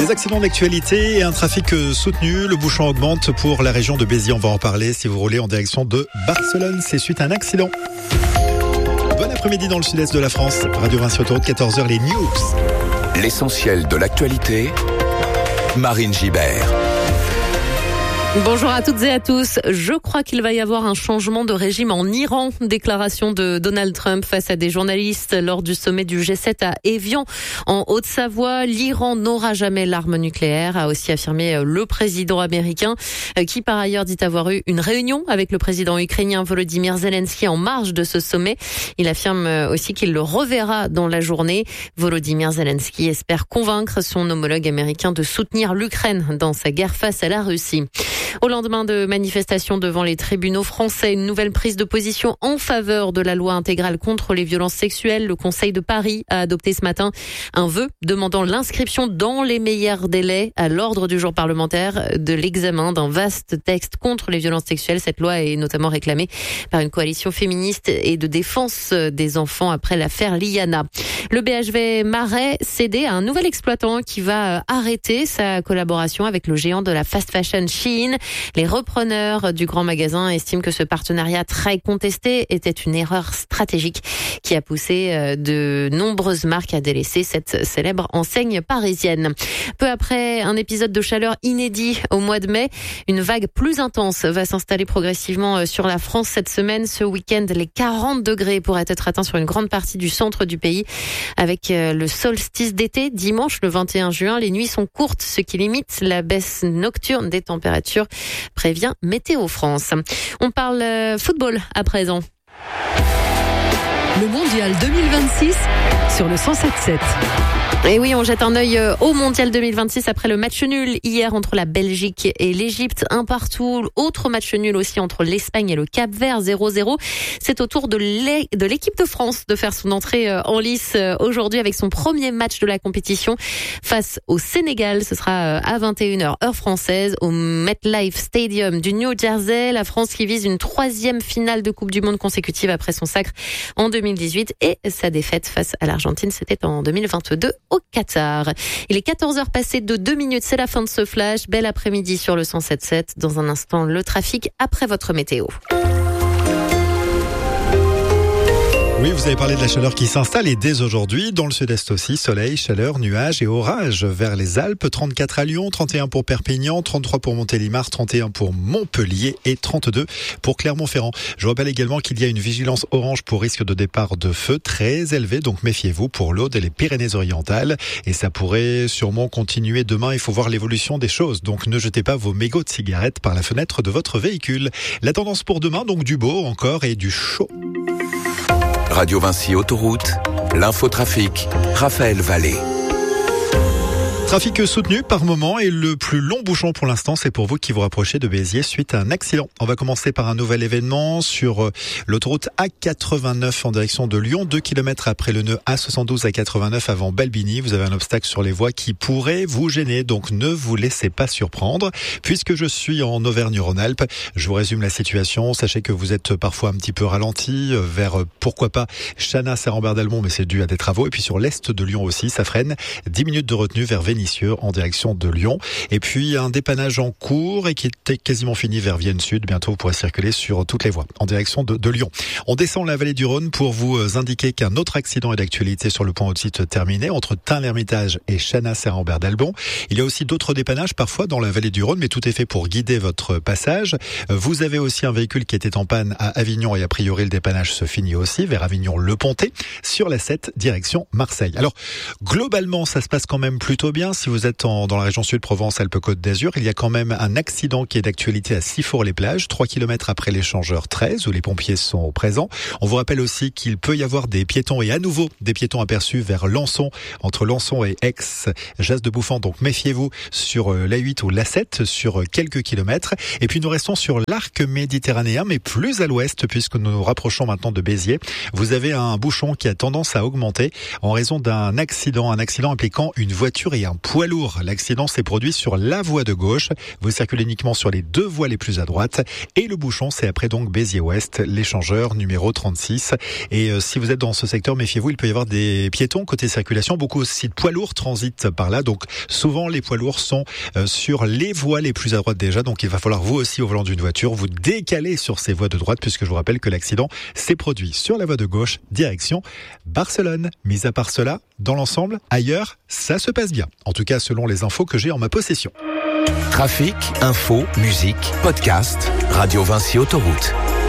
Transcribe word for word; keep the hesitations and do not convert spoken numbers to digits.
Des accidents d'actualité et un trafic soutenu. Le bouchon augmente pour la région de Béziers. On va en parler si vous roulez en direction de Barcelone. C'est suite à un accident. Bon après-midi dans le sud-est de la France. Radio Vinci Autoroute, quatorze heures, les news. L'essentiel de l'actualité. Marine Gibert. Bonjour à toutes et à tous. Je crois qu'il va y avoir un changement de régime en Iran. Déclaration de Donald Trump face à des journalistes lors du sommet du G sept à Évian en Haute-Savoie. L'Iran n'aura jamais l'arme nucléaire, a aussi affirmé le président américain, qui par ailleurs dit avoir eu une réunion avec le président ukrainien Volodymyr Zelensky en marge de ce sommet. Il affirme aussi qu'il le reverra dans la journée. Volodymyr Zelensky espère convaincre son homologue américain de soutenir l'Ukraine dans sa guerre face à la Russie. Au lendemain de manifestations devant les tribunaux français, une nouvelle prise de position en faveur de la loi intégrale contre les violences sexuelles. Le Conseil de Paris a adopté ce matin un vœu demandant l'inscription dans les meilleurs délais à l'ordre du jour parlementaire de l'examen d'un vaste texte contre les violences sexuelles. Cette loi est notamment réclamée par une coalition féministe et de défense des enfants après l'affaire Liana. Le B H V Marais cédé à un nouvel exploitant qui va arrêter sa collaboration avec le géant de la fast fashion Shein. Les repreneurs du grand magasin estiment que ce partenariat très contesté était une erreur stratégique qui a poussé de nombreuses marques à délaisser cette célèbre enseigne parisienne. Peu après un épisode de chaleur inédit au mois de mai, une vague plus intense va s'installer progressivement sur la France cette semaine. Ce week-end, les quarante degrés pourraient être atteints sur une grande partie du centre du pays. Avec le solstice d'été, dimanche le vingt et un juin, les nuits sont courtes, ce qui limite la baisse nocturne des températures, prévient Météo France. On parle football à présent. Le mondial deux mille vingt-six sur le cent sept sept. Et oui, on jette un œil au mondial deux mille vingt-six après le match nul hier entre la Belgique et l'Égypte, un partout. Autre match nul aussi entre l'Espagne et le Cap-Vert, zéro zéro. C'est au tour de l'équipe de France de faire son entrée en lice aujourd'hui avec son premier match de la compétition face au Sénégal. Ce sera à vingt et une heures heure française au MetLife Stadium du New Jersey. La France qui vise une troisième finale de Coupe du Monde consécutive après son sacre en deux mille dix-huit et sa défaite face à l'Argentine, c'était en deux mille vingt-deux au Qatar. Il est quatorze heures passées de deux minutes, c'est la fin de ce flash. Bel après-midi sur le cent sept sept. Dans un instant, le trafic après votre météo. Oui, vous avez parlé de la chaleur qui s'installe et dès aujourd'hui, dans le sud-est aussi, soleil, chaleur, nuages et orages vers les Alpes. trente-quatre à Lyon, trente et un pour Perpignan, trente-trois pour Montélimar, trente et un pour Montpellier et trente-deux pour Clermont-Ferrand. Je rappelle également qu'il y a une vigilance orange pour risque de départ de feu très élevé, donc méfiez-vous pour l'Aude et les Pyrénées-Orientales. Et ça pourrait sûrement continuer demain, il faut voir l'évolution des choses. Donc ne jetez pas vos mégots de cigarettes par la fenêtre de votre véhicule. La tendance pour demain, donc du beau encore et du chaud. Radio Vinci Autoroute, l'infotrafic, Raphaël Vallée. Trafic soutenu par moment et le plus long bouchon pour l'instant, c'est pour vous qui vous rapprochez de Béziers suite à un accident. On va commencer par un nouvel événement sur l'autoroute A quatre-vingt-neuf en direction de Lyon, deux kilomètres après le nœud A soixante-douze à quatre-vingt-neuf avant Balbini. Vous avez un obstacle sur les voies qui pourrait vous gêner, donc ne vous laissez pas surprendre. Puisque je suis en Auvergne-Rhône-Alpes, je vous résume la situation. Sachez que vous êtes parfois un petit peu ralenti vers, pourquoi pas, Chana, Saint-Rambert-d'Albon, mais c'est dû à des travaux. Et puis sur l'est de Lyon aussi, ça freine. dix minutes de retenue vers Vénissieux en direction de Lyon. Et puis un dépannage en cours et qui était quasiment fini vers Vienne Sud. Bientôt vous pourrez circuler sur toutes les voies en direction de, de Lyon. On descend la vallée du Rhône pour vous indiquer qu'un autre accident est d'actualité sur le pont Haute-Site terminé entre Tain-l'Hermitage et Chana-Saint-Rambert-d'Albon. Il y a aussi d'autres dépannages parfois dans la vallée du Rhône, mais tout est fait pour guider votre passage. Vous avez aussi un véhicule qui était en panne à Avignon et a priori le dépannage se finit aussi vers Avignon-le-Pontet sur la sept direction Marseille. Alors globalement ça se passe quand même plutôt bien. Si vous êtes en, dans la région Sud-Provence-Alpes-Côte d'Azur, il y a quand même un accident qui est d'actualité à Sifour-les-Plages, trois kilomètres après l'échangeur treize, où les pompiers sont présents. On vous rappelle aussi qu'il peut y avoir des piétons et à nouveau des piétons aperçus vers Lançon, entre Lançon et Aix, Jas de Bouffan. Donc méfiez-vous sur l'A huit ou l'A sept, sur quelques kilomètres. Et puis nous restons sur l'arc méditerranéen, mais plus à l'ouest, puisque nous nous rapprochons maintenant de Béziers. Vous avez un bouchon qui a tendance à augmenter en raison d'un accident, un accident impliquant une voiture et un un poids lourd. L'accident s'est produit sur la voie de gauche. Vous circulez uniquement sur les deux voies les plus à droite. Et le bouchon, c'est après donc Béziers-Ouest, l'échangeur numéro trente-six. Et euh, si vous êtes dans ce secteur, méfiez-vous, il peut y avoir des piétons côté circulation. Beaucoup aussi de poids lourds transitent par là. Donc souvent, les poids lourds sont euh, sur les voies les plus à droite déjà. Donc il va falloir vous aussi au volant d'une voiture vous décaler sur ces voies de droite, puisque je vous rappelle que l'accident s'est produit sur la voie de gauche, direction Barcelone. Mis à part cela, dans l'ensemble, ailleurs, ça se passe bien. En tout cas, selon les infos que j'ai en ma possession. Trafic, info, musique, podcast, Radio Vinci Autoroute.